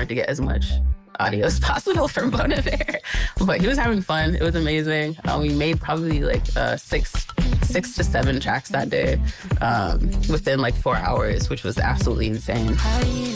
wanted to get as much audio as possible from Bon Iver. But he was having fun. It was amazing. We made probably like 6 to 7 tracks that day within like 4 hours, which was absolutely insane.